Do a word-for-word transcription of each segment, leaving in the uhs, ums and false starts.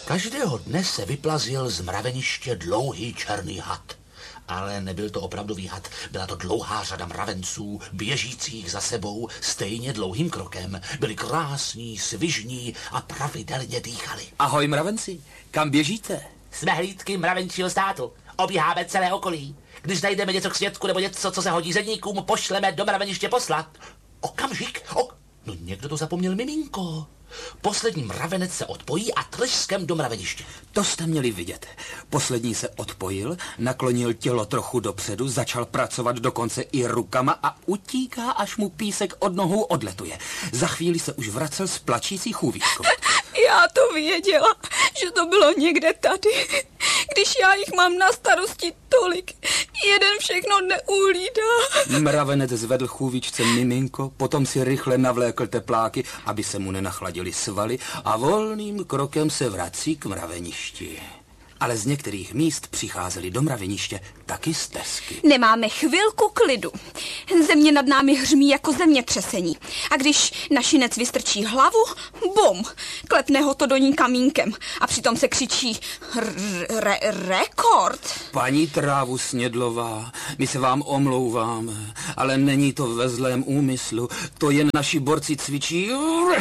Každého dne se vyplazil z mraveniště dlouhý černý had. Ale nebyl to opravdový had, byla to dlouhá řada mravenců, běžících za sebou stejně dlouhým krokem. Byli krásní, svižní a pravidelně dýchali. Ahoj mravenci, kam běžíte? Jsme hlídky mravenčího státu. Obíháme celé okolí. Když najdeme něco k světku nebo něco, co se hodí zedníkům, pošleme do mraveniště poslat. Okamžik, ok... No někdo to zapomněl miminko. Poslední mravenec se odpojí a trskem do mraveniště. To jste měli vidět. Poslední se odpojil, naklonil tělo trochu dopředu, začal pracovat dokonce i rukama a utíká, až mu písek od nohou odletuje. Za chvíli se už vracel s plačící chůvičkou. Já to věděla, že to bylo někde tady. Když já jich mám na starosti tolik, jeden všechno neuhlídá. Mravenec zvedl chůvičce miminko, potom si rychle navlékl tepláky, aby se mu nenachladily svaly a volným krokem se vrací k mraveništi. Ale z některých míst přicházely do mraveniště taky stezky. Nemáme chvilku klidu. Země nad námi hřmí jako zemětřesení. A když našinec vystrčí hlavu, bum, klepne ho to do ní kamínkem. A přitom se křičí re- rekord. Paní Trávu Snědlová, my se vám omlouváme, ale není to ve zlém úmyslu. To jen naši borci cvičí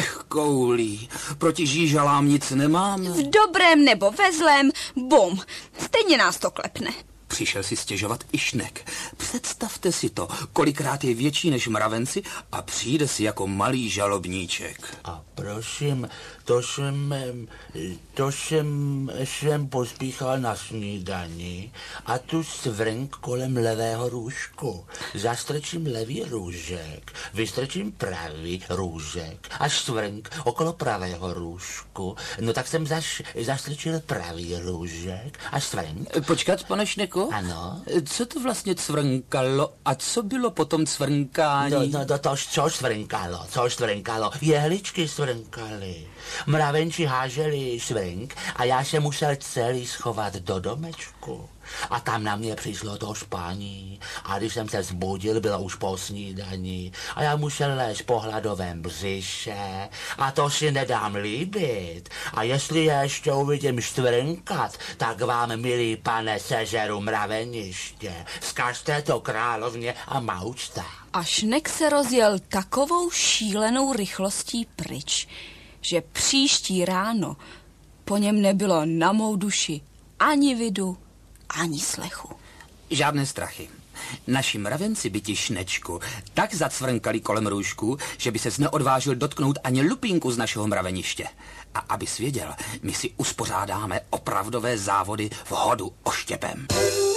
koulí. Proti žížalám nic nemáme. V dobrém nebo ve zlém, bum, stejně nás to klepne. Přišel si stěžovat i Šnek. Představte si to, kolikrát je větší než mravenci a přijde si jako malý žalobníček. A prosím, to jsem, to jsem, jsem pospíchal na snídani a tu svrnk kolem levého růžku. Zastrčím levý růžek, vystrčím pravý růžek a svrnk okolo pravého růžku. No tak jsem zaš, zastrčil pravý růžek a svrnk. Počkat, pane Šneku? Ano. Co to vlastně cvrnkalo a co bylo potom cvrnkání? No, no, no to, co cvrnkalo, co cvrnkalo, jehličky cvrnkaly. Mravenči háželi svrnk a já se musel celý schovat do domečku. A tam na mě přišlo to spání. A když jsem se zbudil, bylo už po snídani. A já musel lézt po hladovém břiše. A to si nedám líbit. A jestli je ještě uvidím štvrnkat, tak vám, milý pane, sežeru mraveniště. Vzkažte to královně a maučta. A Šnek se rozjel takovou šílenou rychlostí pryč, že příští ráno po něm nebylo na mou duši ani vidu, ani slechu. Žádné strachy. Naši mravenci by ti, Šnečku, tak zacvrnkali kolem růžku, že by ses neodvážil dotknout ani lupínku z našeho mraveniště. A abys věděl, my si uspořádáme opravdové závody v hodu oštěpem.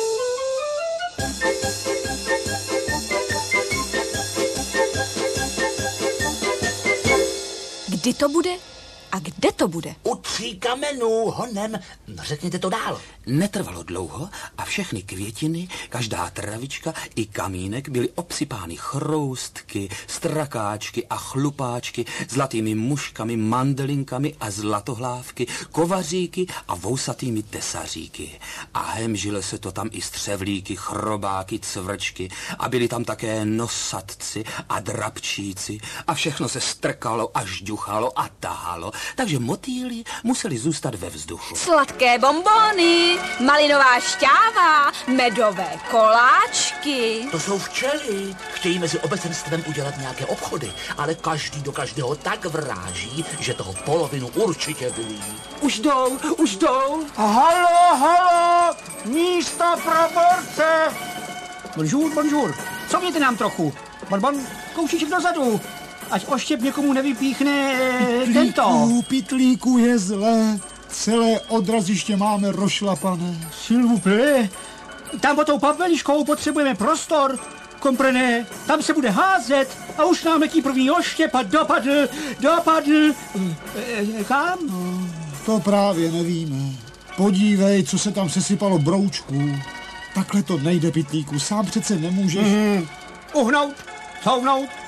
Kdy to bude? A kde to bude? U tří kamenů, honem. No, řekněte to dál. Netrvalo dlouho a všechny květiny, každá travička i kamínek byly obsypány chroustky, strakáčky a chlupáčky, zlatými muškami, mandelinkami a zlatohlávky, kovaříky a vousatými tesaříky. A hemžile se to tam i střevlíky, chrobáky, cvrčky a byli tam také nosatci a drabčíci a všechno se strkalo a žduchalo a tahalo, takže motýli museli zůstat ve vzduchu. Sladké bonbony, malinová šťáva, medové koláčky. To jsou včely. Chtějí mezi obecenstvem udělat nějaké obchody, ale každý do každého tak vráží, že toho polovinu určitě vyjí. Už jdou, už jdou. A halo, halo, místa pro borce. Bonjour, bonjour. Co mějte nám trochu? Bonbon, koušíček dozadu. Ať oštěp někomu nevypíchne pitlíku, tento. Pitlíku je zlé. Celé odraziště máme rošlapané. S'il vous plaît. Tam pod tou papeliškou potřebujeme prostor. Komprené, tam se bude házet a už nám letí první oštěp a dopadl, dopadl. E, kam? No, to právě nevíme. Podívej, co se tam sesypalo broučků. Takhle to nejde, Pitlíku, sám přece nemůžeš. Mm, uhnout, souhnout,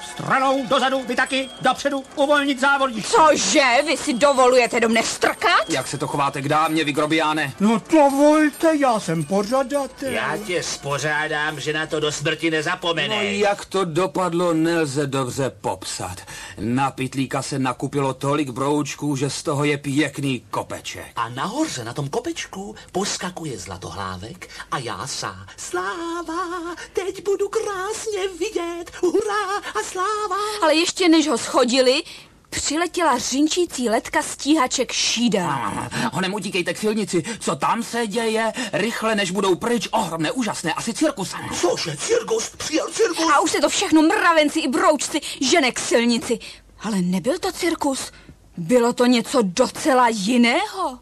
Stranou, dozadu, vy taky, dopředu, uvolnit závodník. Cože, vy si dovolujete do mne strkat? Jak se to chováte k dámě, vy grobiáne? No to volte, já jsem pořadatel. Já tě spořádám, že na to do smrti nezapomeneš. No jak to dopadlo, nelze dobře popsat. Na pytlíka se nakupilo tolik broučků, že z toho je pěkný kopeček. A nahoře na tom kopečku poskakuje zlatohlávek a já sá. Sláva, teď budu krásně vidět, hurá a sláva. Ale ještě než ho schodili, přiletěla řinčící letka stíhaček šídel. Honem utíkejte k silnici, co tam se děje? Rychle, než budou pryč, ohromné, úžasné, asi cirkus. Cože, cirkus, přijel cirkus. A už se to všechno mravenci i broučci žene k silnici. Ale nebyl to cirkus, bylo to něco docela jiného.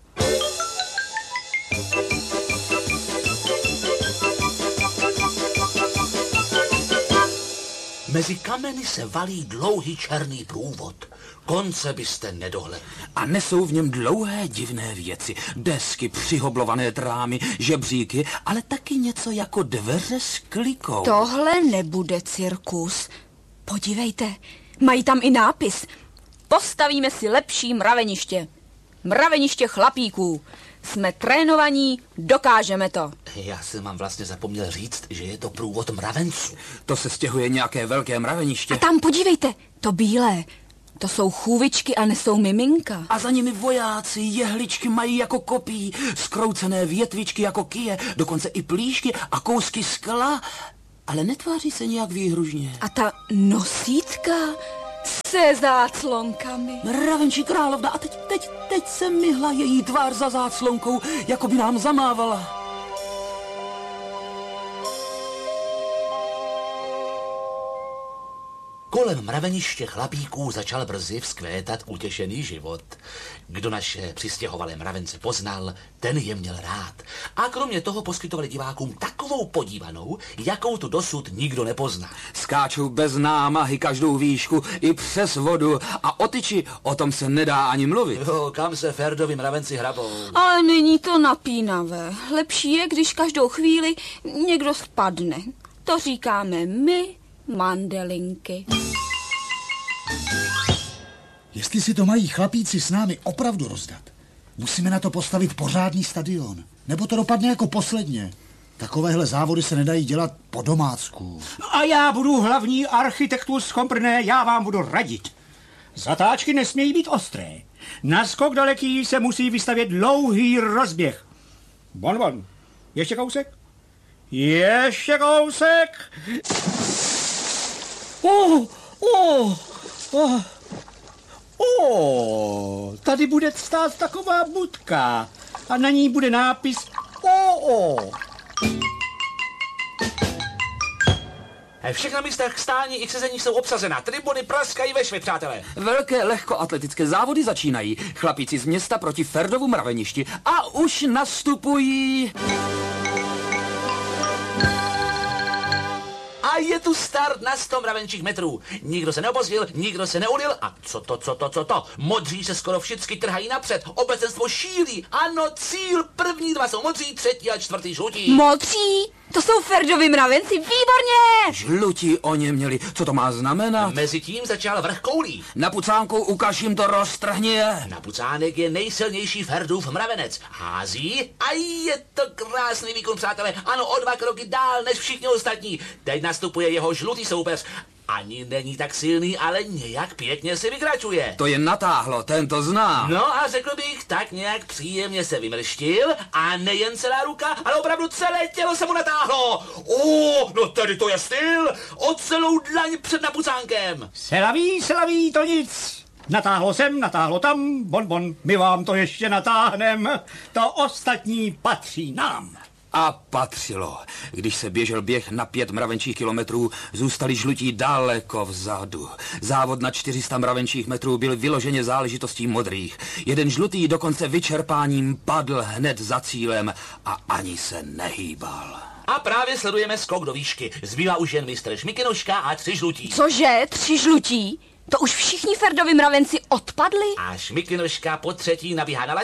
Mezi kameny se valí dlouhý černý průvod. Konce byste nedohledli. A nesou v něm dlouhé divné věci. Desky, přihoblované trámy, žebříky, ale taky něco jako dveře s klikou. Tohle nebude cirkus. Podívejte, mají tam i nápis. Postavíme si lepší mraveniště. Mraveniště chlapíků. Jsme trénovaní, dokážeme to. Já jsem vám vlastně zapomněl říct, že je to průvod mravenců. To se stěhuje nějaké velké mraveniště. A tam podívejte, to bílé. To jsou chůvičky a nesou miminka. A za nimi vojáci, jehličky mají jako kopí, skroucené větvičky jako kije, dokonce i plíšky a kousky skla, ale netváří se nějak výhružně. A ta nosítka se záclonkami. Mravenčí královna a teď, teď, teď se myhla její tvář za záclonkou, jako by nám zamávala. Kolem mraveniště chlapíků začal brzy vzkvétat utěšený život. Kdo naše přistěhovalé mravence poznal, ten je měl rád. A kromě toho poskytovali divákům takovou podívanou, jakou tu dosud nikdo nepozná. Skáčou bez námahy každou výšku i přes vodu a o tyči o tom se nedá ani mluvit. Jo, kam se Ferdovi mravenci hrabou. Ale není to napínavé. Lepší je, když každou chvíli někdo spadne. To říkáme my, mandelinky. Jestli si to mají chlapíci s námi opravdu rozdat, musíme na to postavit pořádný stadion. Nebo to dopadne jako posledně. Takovéhle závody se nedají dělat po domácku. A já budu hlavní architektus Chomprné, já vám budu radit. Zatáčky nesmějí být ostré. Na skok daleký se musí vystavět dlouhý rozběh. Bon, bon. Ještě kousek? Ještě kousek? Oh, oh, oh. Oh, tady bude stát taková budka a na ní bude nápis O O. Všechna místa k stání i k sezení jsou obsazená. Tribuny praskají ve švy, přátelé. Velké lehkoatletické závody začínají. Chlapíci z města proti Ferdovu mraveništi a už nastupují. A je tu start na sto mravenčích metrů. Nikdo se neopozdil, nikdo se neulil. A co to, co to, co to? Modří se skoro všichni trhají napřed. Obecenstvo šílí. Ano, cíl. První dva jsou modří, třetí a čtvrtý žlutí. Modří? To jsou Ferdovi mravenci, výborně! Žlutí o ně měli. Co to má znamenat? Mezitím začal vrch koulí. Na pucánku ukaž jim to, roztrhni je. Na pucánek je nejsilnější Ferdův mravenec. Hází a je to krásný výkon, přátelé. Ano, o dva kroky dál než všichni ostatní. Teď nastupuje jeho žlutý soupeř. Ani není tak silný, ale nějak pěkně se vykračuje. To je natáhlo, ten to zná. No a řekl bych, tak nějak příjemně se vymrštil a nejen celá ruka, ale opravdu celé tělo se mu natáhlo. O, no tady to je styl. O celou dlaň před napucánkem. Selaví, selaví, to nic. Natáhlo sem, natáhlo tam, bon, bon, my vám to ještě natáhnem. To ostatní patří nám. A patřilo. Když se běžel běh na pět mravenčích kilometrů, zůstali žlutí daleko vzadu. Závod na čtyři sta mravenčích metrů byl vyloženě záležitostí modrých. Jeden žlutý dokonce vyčerpáním padl hned za cílem a ani se nehýbal. A právě sledujeme skok do výšky. Zbývá už jen mistr Šmikinoška a tři žlutí. Cože? Tři žlutí? To už všichni Ferdovi mravenci odpadli? A Šmikinoška po třetí nabíhá na laťku.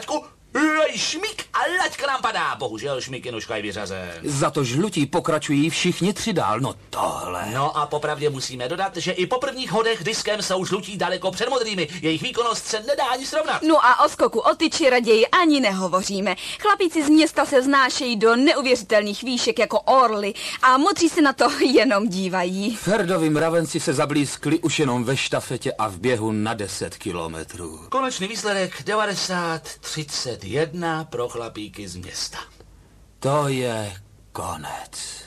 Šmík a laťka nám padá. Bohužel šmík je nožka je vyřazen. Za to žlutí pokračují všichni tři dál. No tohle. No a popravdě musíme dodat, že i po prvních hodech diskem jsou žlutí daleko před modrými. Jejich výkonnost se nedá ani srovnat. No a o skoku o tyči raději ani nehovoříme. Chlapíci z města se vznášejí do neuvěřitelných výšek jako orly a modří se na to jenom dívají. Ferdovi mravenci se zablízkli už jenom ve štafetě a v běhu na deset kilometrů. Konečný výsledek devadesát třicet jedna pro chlapíky z města. To je konec.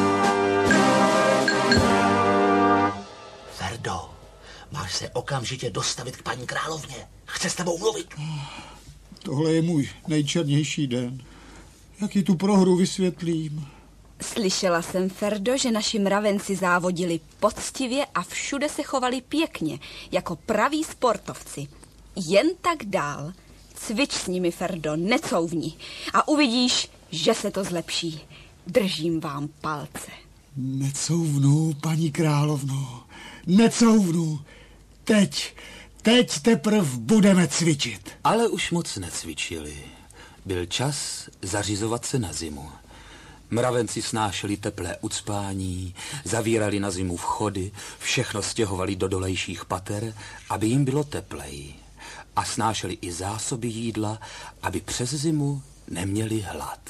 Ferdo, máš se okamžitě dostavit k paní královně. Chce s tebou mluvit. Tohle je můj nejčernější den. Jak ji tu prohru vysvětlím? Slyšela jsem, Ferdo, že naši mravenci závodili poctivě a všude se chovali pěkně, jako praví sportovci. Jen tak dál. Cvič s nimi, Ferdo, necouvni. A uvidíš, že se to zlepší. Držím vám palce. Necouvnu, paní královno. Necouvnu. Teď, teď teprv budeme cvičit. Ale už moc necvičili. Byl čas zařizovat se na zimu. Mravenci snášeli teplé ucpání, zavírali na zimu vchody, všechno stěhovali do dolejších pater, aby jim bylo tepleji. A snášeli i zásoby jídla, aby přes zimu neměli hlad.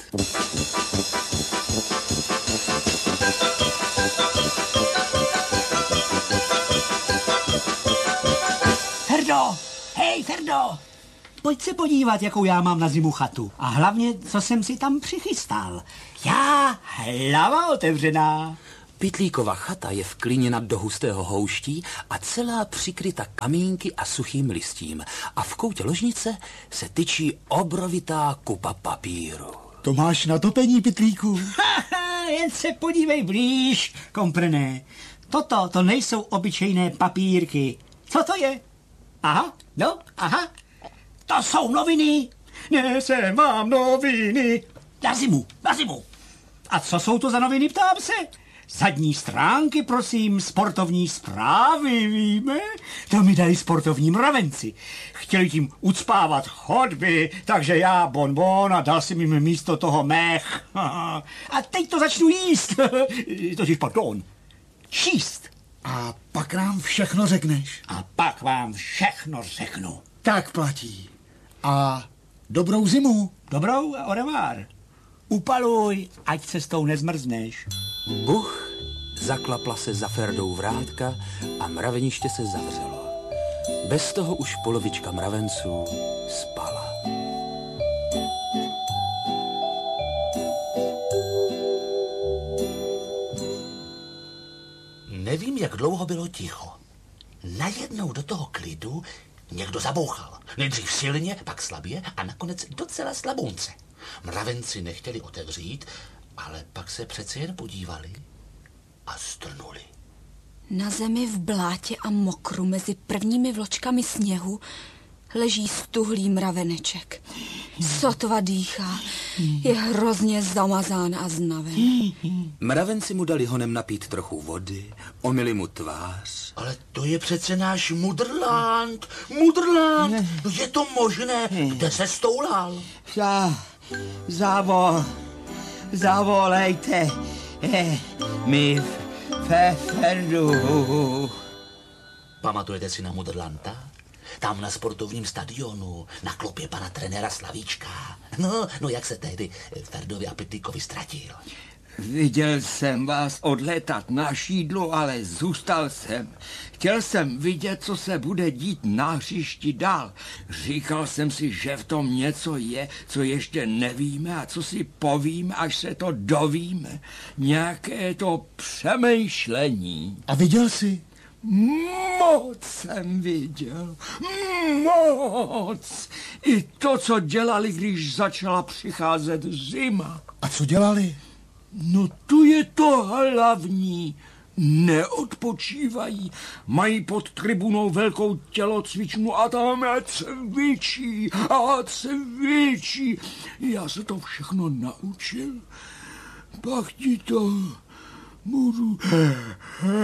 Ferdo! Hej, Ferdo! Pojď se podívat, jakou já mám na zimu chatu. A hlavně, co jsem si tam přichystal. Já, hlava otevřená. Pytlíkova chata je vklíněna do hustého houští a celá přikryta kamínky a suchým listím. A v koutě ložnice se tyčí obrovitá kupa papíru. To máš na topení, Pytlíku? Haha, jen se podívej blíž, komprené. Toto, to nejsou obyčejné papírky. Co to je? Aha, no, aha. To jsou noviny. Nesem vám noviny. Na zimu, na zimu. A co jsou to za noviny, ptám se? Zadní stránky, prosím, sportovní zprávy, víme? To mi dali sportovní mravenci. Chtěli tím ucpávat chodby, takže já bonbon a dal jsem jim místo toho mech. A teď to začnu jíst. Totiž, pardon, číst. A pak nám všechno řekneš. A pak vám všechno řeknu. Tak platí. A dobrou zimu. Dobrou a orevár. Upaluj, ať se s tou nezmrzneš. Buch, zaklapla se za Ferdou vrátka a mraveniště se zavřelo. Bez toho už polovička mravenců spala. Nevím, jak dlouho bylo ticho. Najednou do toho klidu někdo zabouchal. Nejdřív silně, pak slabě a nakonec docela slabunce. Mravenci nechtěli otevřít, ale pak se přece jen podívali a strnuli. Na zemi v blátě a mokru mezi prvními vločkami sněhu leží stuhlý mraveneček. Sotva dýchá, je hrozně zamazán a znaven. Mravenci mu dali honem napít trochu vody, omyli mu tvář. Ale to je přece náš Mudrland. Mudrland, je to možné? Kde se stoulal? Za, zavo, zavolejte eh, mi fe, Ferdu. Pamatujete si na Mudrlanda? Tam na sportovním stadionu, na klopě pana trenéra Slavíčka. No, no jak se tehdy Ferdovi a Pytlíkovi ztratil? Viděl jsem vás odletat na šídlu, ale zůstal jsem. Chtěl jsem vidět, co se bude dít na hřišti dál. Říkal jsem si, že v tom něco je, co ještě nevíme a co si povíme, až se to dovíme. Nějaké to přemýšlení. A viděl jsi? Moc jsem viděl, moc. I to, co dělali, když začala přicházet zima. A co dělali? No tu je to hlavní. Neodpočívají. Mají pod tribunou velkou tělocvičnu a tam cvičí a cvičí. Já se to všechno naučil. Pak ti to budu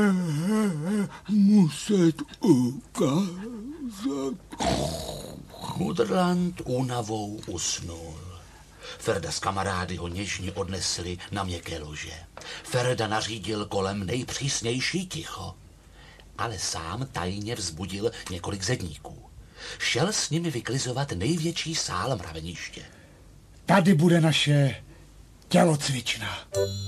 muset ukázat. Chudrland únavou usnul. Ferda s kamarády ho něžně odnesli na měkké lože. Ferda nařídil kolem nejpřísnější ticho, ale sám tajně vzbudil několik zedníků. Šel s nimi vyklizovat největší sál mraveniště. Tady bude naše tělocvična.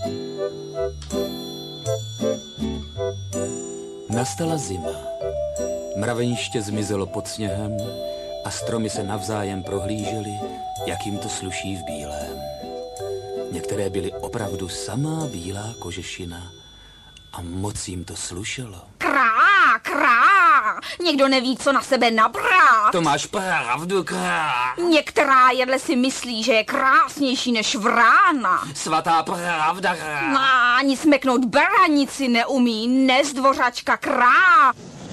Nastala zima. Mraveniště zmizelo pod sněhem a stromy se navzájem prohlížely, jak jim to sluší v bílém. Některé byly opravdu samá bílá kožešina a moc jim to slušelo. Krá, krá, někdo neví, co na sebe nabrát. To máš pravdu, krá. Některá jedle si myslí, že je krásnější než vrána. Svatá pravda, krá. No, ani smeknout beranici neumí, nezdvořačka krá.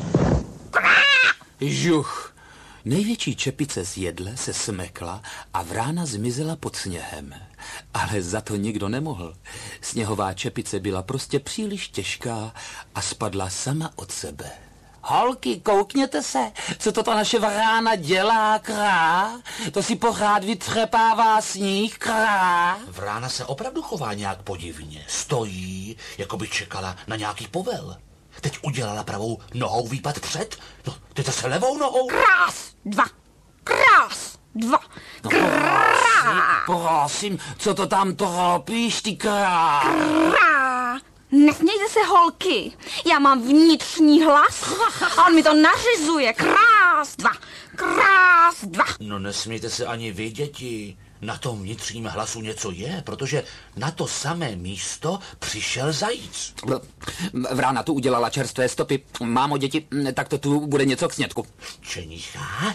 Krá! Žuch. Největší čepice z jedle se smekla a vrána zmizela pod sněhem. Ale za to nikdo nemohl. Sněhová čepice byla prostě příliš těžká a spadla sama od sebe. Holky, koukněte se, co to ta naše vrána dělá, krá. To si pořád vytřepává sníh, krá. Vrána se opravdu chová nějak podivně. Stojí, jako by čekala na nějaký povel. Teď udělala pravou nohou výpad před, no teď zase levou nohou. Krás, dva, krás, dva, No, krá, prosím, co to tam tropíš, ty krá? krá. Nesmějte se, holky, já mám vnitřní hlas a on mi to nařizuje. Krás, dva, krás, dva. No nesmějte se ani vy, děti. Na tom vnitřním hlasu něco je, protože na to samé místo přišel zajíc. Vrána tu udělala čerstvé stopy. Mámo, děti, tak to tu bude něco k snědku. Čenichá,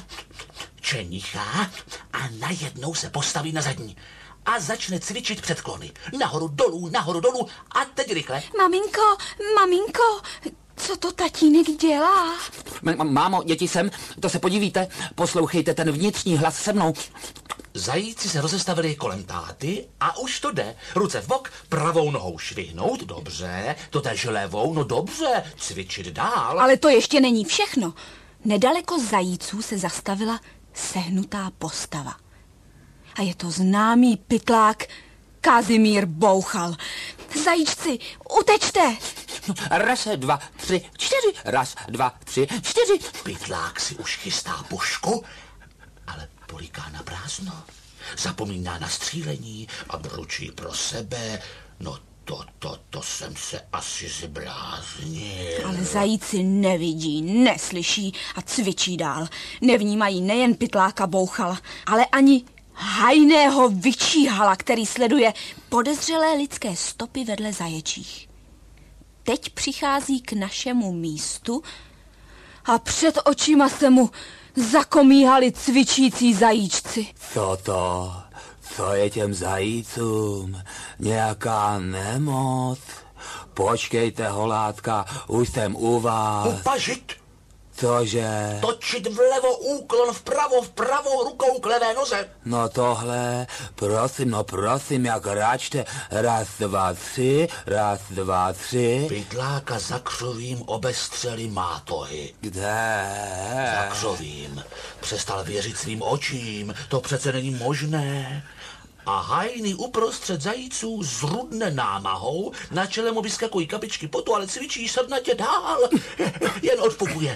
čenichá a najednou se postaví na zadní a začne cvičit předklony. Nahoru, dolů, nahoru, dolů a teď rychle. Maminko, maminko, co to tatínek dělá? M- mámo, děti, sem, to se podívíte, poslouchejte ten vnitřní hlas se mnou. Zajíci se rozestavili kolem táty a už to jde. Ruce v bok, pravou nohou švihnout, dobře, totéž levou, no dobře, cvičit dál. Ale to ještě není všechno. Nedaleko zajíců se zastavila sehnutá postava. A je to známý pytlák Kazimír Bouchal. Zajíčci, utečte! Raz, dva, tři, čtyři, raz, dva, tři, čtyři. Pytlák si už chystá pušku, ale poliká na prázdno. Zapomíná na střílení a bručí pro sebe. No to, to, to jsem se asi zbláznil. Ale zajíci nevidí, neslyší a cvičí dál. Nevnímají nejen pytláka Bouchala, ale ani hajného vyčíhala, který sleduje podezřelé lidské stopy vedle zaječích. Teď přichází k našemu místu a před očima se mu zakomíhali cvičící zajíčci. Co to? Co je těm zajícům? Nějaká nemoc? Počkejte, holátka, už jsem u vás. Upažit, Cože? točit vlevo, úklon vpravo, vpravo, rukou k levé noze. No tohle, prosím, no prosím, jak račte. Raz, dva, tři, raz, dva, tři. Pytláka za křovím obestřeli mátohy. Kde? Za křovím. Přestal věřit svým očím. To přece není možné. A hajný uprostřed zajíců zrudne námahou, na čele mu vyskakují kapičky potu, ale cvičí srdnatě dál. Jen odpukuje.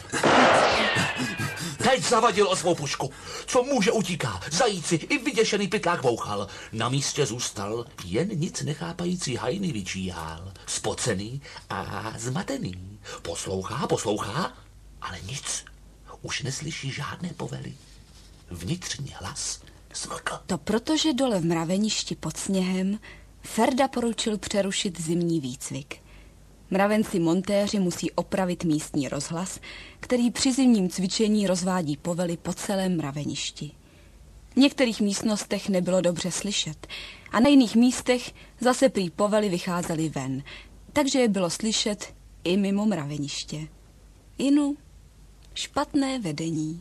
Teď zavadil o svou pušku. Co může, utíká. Zajíci i vyděšený pytlák Bouchal. Na místě zůstal jen nic nechápající hajný vyčíhal. Spocený a zmatený. Poslouchá, poslouchá, ale nic. Už neslyší žádné povely. Vnitřní hlas smrkl. To protože dole v mraveništi pod sněhem Ferda poručil přerušit zimní výcvik. Mravenci montéři musí opravit místní rozhlas, který při zimním cvičení rozvádí povely po celém mraveništi. V některých místnostech nebylo dobře slyšet a na jiných místech zase prý povely vycházely ven, takže je bylo slyšet i mimo mraveniště. Inu, špatné vedení.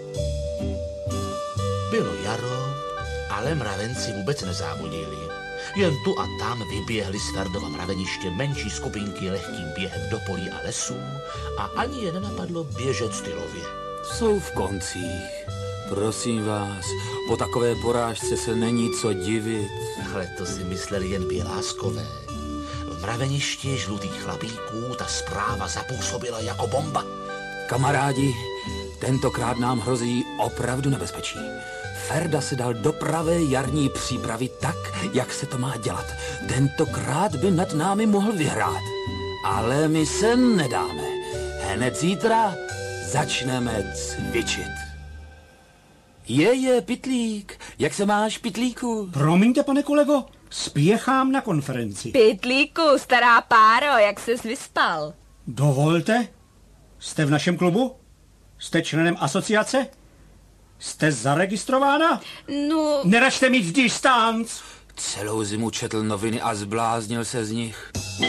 Bylo jaro, ale mravenci vůbec nezávodili. Jen tu a tam vyběhly z Ferdova mraveniště menší skupinky lehkým během do polí a lesů a ani je nenapadlo běžet stylově. Jsou v koncích. Prosím vás, po takové porážce se není co divit. Ale to si mysleli jen běláskové. V mraveništi žlutých chlapíků ta zpráva zapůsobila jako bomba. Kamarádi, tentokrát nám hrozí opravdu nebezpečí. Ferda si dal do pravé jarní přípravy tak, jak se to má dělat. Tentokrát by nad námi mohl vyhrát. Ale my se nedáme. Hned zítra začneme cvičit. Je, je, Pytlík. Jak se máš, Pytlíku? Promiňte, pane kolego, spěchám na konferenci. Pytlíku, stará páro, jak ses vyspal? Dovolte, jste v našem klubu? Jste členem asociace? Jste zaregistrována? No... Neračte mít distanc. Celou zimu četl noviny a zbláznil se z nich.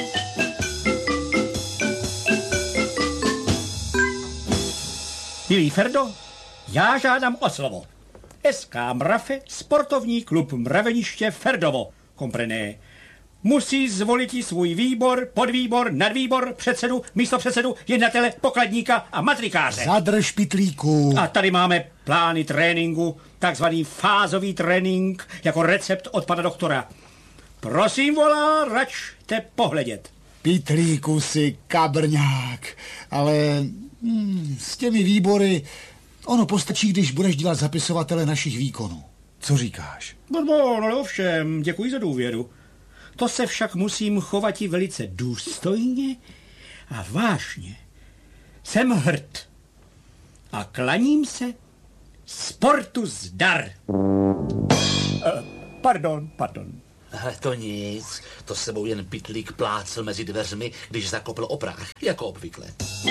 Milý Ferdo, já žádám o slovo. S K Mrafe, sportovní klub Mraveniště Ferdovo. Komprené. Musí zvolit svůj výbor, podvýbor, nadvýbor, předsedu, místopředsedu, jednatele, pokladníka a matrikáře. Zadrž, Pytlíku. A tady máme plány tréninku, takzvaný fázový trénink, jako recept od pana doktora. Prosím, volá, račte pohledět. Pytlíku si kabrňák, ale hm, s těmi výbory ono postačí, když budeš dělat zapisovatele našich výkonů. Co říkáš? No, no, no ovšem, děkuji za důvěru. To se však musím chovat i velice důstojně a vážně. Jsem hrd a klaním se sportu zdar. Uh, pardon, pardon. Hele, to nic, to sebou jen Pytlík plácel mezi dveřmi, když zakopl o práh, jako obvykle.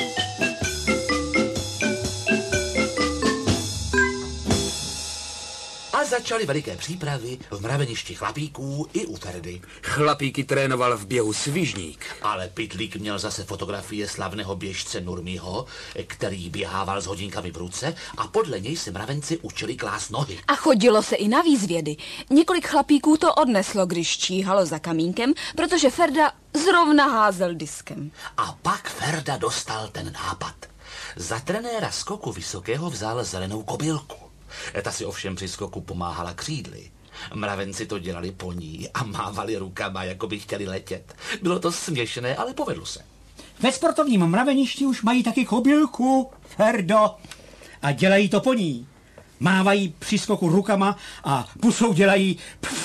A začaly veliké přípravy v mraveništi chlapíků i u Ferdy. Chlapíky trénoval v běhu svižník. Ale Pytlík měl zase fotografie slavného běžce Nurmiho, který běhával s hodinkami v ruce a podle něj se mravenci učili klást nohy. A chodilo se i na výzvědy. Několik chlapíků to odneslo, když číhalo za kamínkem, protože Ferda zrovna házel diskem. A pak Ferda dostal ten nápad. Za trenéra skoku vysokého vzal zelenou kobylku. Ta si ovšem při skoku pomáhala křídly. Mravenci to dělali po ní a mávali rukama, jako by chtěli letět. Bylo to směšné, ale povedlo se. Ve sportovním mraveništi už mají taky kobylku, Ferdo, a dělají to po ní. Mávají při skoku rukama a pusou dělají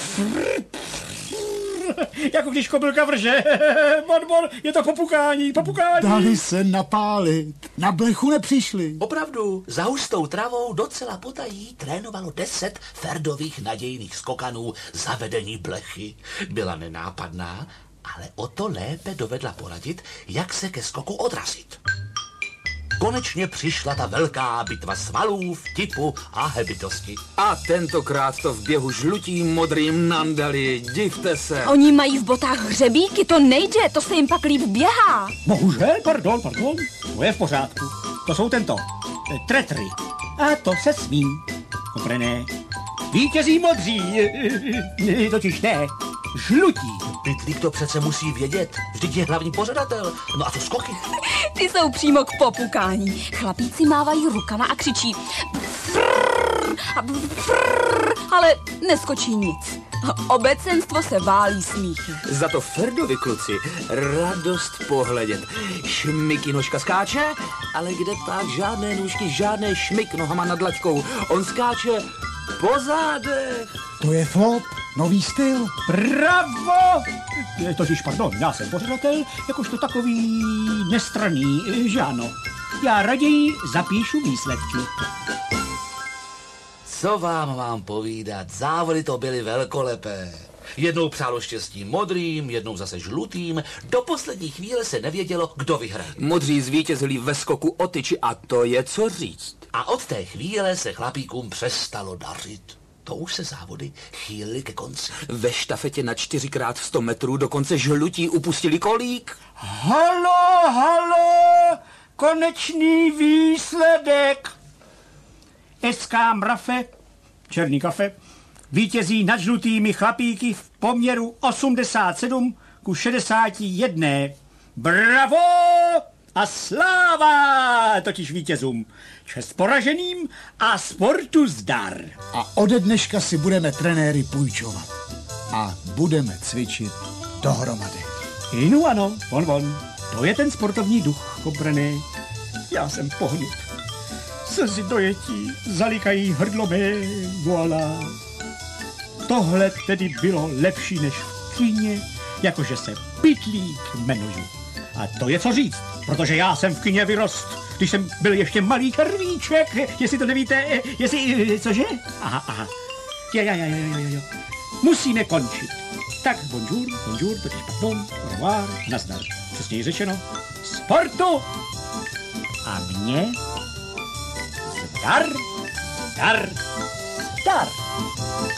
jako když kobylka vrže. Bon, bon, je to popukání, popukání. Dali se napálit. Na blechu nepřišli. Opravdu, za hustou travou docela potají trénovalo deset Ferdových nadějných skokanů za vedení blechy. Byla nenápadná, ale o to lépe dovedla poradit, jak se ke skoku odrazit. Konečně přišla ta velká bitva svalů, vtipu a hebitosti. A tentokrát to v běhu žlutým modrým nandali, divte se. Oni mají v botách hřebíky, to nejde, to se jim pak líp běhá. Bohužel, pardon, pardon, to je v pořádku. To jsou tento, eh, tretry. A to se smím. Komprené. Vítězí modří, totiž ne, žlutí. Pytlík to přece musí vědět, vždyť je hlavní pořadatel. No a co skoky? Ty jsou přímo k popukání. Chlapíci mávají rukama a křičí frrrr a frrrr, ale neskočí nic. Obecenstvo se válí smíchy. Za to Ferdovi kluci radost pohledět. Šmiky nožka skáče, ale kde pak žádné nůžky, žádné šmik nohama nad laťkou. On skáče po zádech. To je flop, nový styl. Bravo! Totiž, pardon, já jsem pořadatel, jakožto takový nestranný, že ano. Já raději zapíšu výsledky. Co vám mám povídat, závody to byly velkolepé. Jednou přálo štěstí modrým, jednou zase žlutým. Do poslední chvíle se nevědělo, kdo vyhraje. Modří zvítězili ve skoku o tyči a to je co říct. A od té chvíle se chlapíkům přestalo dařit. To už se závody chýlily ke konci. Ve štafetě na čtyři krát sto metrů dokonce žlutí upustili kolík. Halo, halo, konečný výsledek. S K Mrafe, černý kafe, vítězí nad žlutými chlapíky v poměru osmdesát sedm ku šedesáti jedné. Bravo a sláva totiž vítězům, čest poraženým a sportu zdar. A ode dneška si budeme trenéry půjčovat. A budeme cvičit dohromady. Inu ano, von von, to je ten sportovní duch, Kobrné. Já jsem pohnut. Slzy dojetí zalikají hrdlo mé, voilà. Tohle tedy bylo lepší než v kině, jakože se Pytlík jmenuju. A to je co říct, protože já jsem v kině vyrost, když jsem byl ještě malý červíček, jestli to nevíte, jestli, cože? Aha, aha, jo, jo, jo, jo, jo, jo. Musíme končit. Tak bonjour, bonjour, totiž pardon, au revoir, nazdar. Přesněji řečeno, sportu a mě zdar, zdar, zdar.